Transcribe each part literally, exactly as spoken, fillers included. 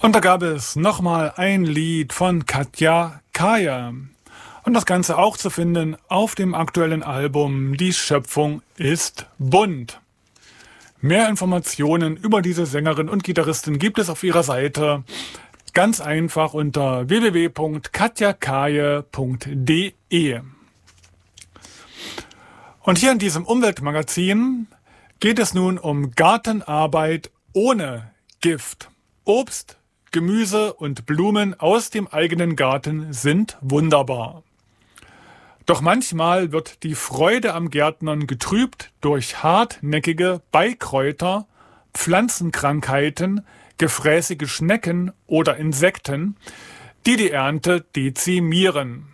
Und da gab es nochmal ein Lied von Katja Kaye. Und das Ganze auch zu finden auf dem aktuellen Album Die Schöpfung ist bunt. Mehr Informationen über diese Sängerin und Gitarristin gibt es auf ihrer Seite ganz einfach unter w w w punkt katja kaye punkt d e. Und hier in diesem Umweltmagazin geht es nun um Gartenarbeit ohne Gift. Obst, Gemüse und Blumen aus dem eigenen Garten sind wunderbar. Doch manchmal wird die Freude am Gärtnern getrübt durch hartnäckige Beikräuter, Pflanzenkrankheiten, gefräßige Schnecken oder Insekten, die die Ernte dezimieren.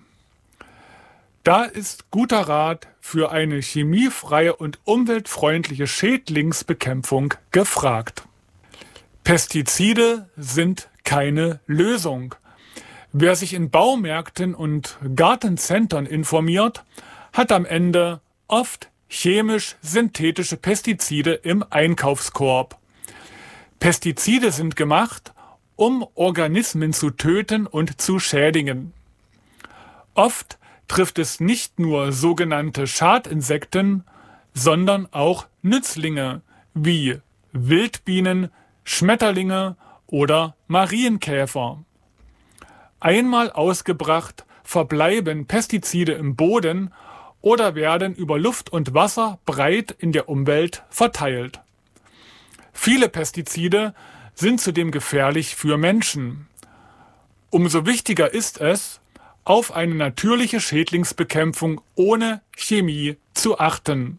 Da ist guter Rat für eine chemiefreie und umweltfreundliche Schädlingsbekämpfung gefragt. Pestizide sind keine Lösung. Wer sich in Baumärkten und Gartencentern informiert, hat am Ende oft chemisch-synthetische Pestizide im Einkaufskorb. Pestizide sind gemacht, um Organismen zu töten und zu schädigen. Oft trifft es nicht nur sogenannte Schadinsekten, sondern auch Nützlinge wie Wildbienen, Schmetterlinge oder Marienkäfer. Einmal ausgebracht verbleiben Pestizide im Boden oder werden über Luft und Wasser breit in der Umwelt verteilt. Viele Pestizide sind zudem gefährlich für Menschen. Umso wichtiger ist es, auf eine natürliche Schädlingsbekämpfung ohne Chemie zu achten.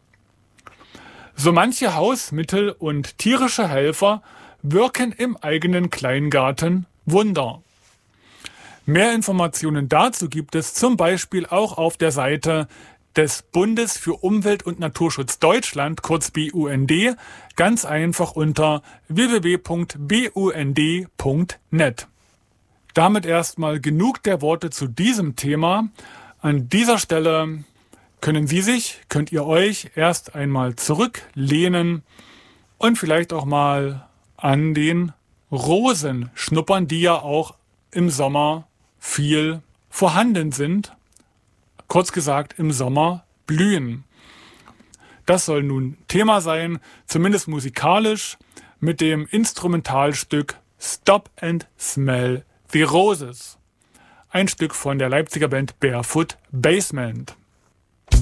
So manche Hausmittel und tierische Helfer wirken im eigenen Kleingarten Wunder. Mehr Informationen dazu gibt es zum Beispiel auch auf der Seite des Bundes für Umwelt und Naturschutz Deutschland, kurz B U N D, ganz einfach unter w w w punkt b u n d punkt net. Damit erstmal genug der Worte zu diesem Thema. An dieser Stelle können Sie sich, könnt ihr euch erst einmal zurücklehnen und vielleicht auch mal an den Rosen schnuppern, die ja auch im Sommer viel vorhanden sind. Kurz gesagt, im Sommer blühen. Das soll nun Thema sein, zumindest musikalisch, mit dem Instrumentalstück Stop and Smell the Roses. Ein Stück von der Leipziger Band Barefoot Basement.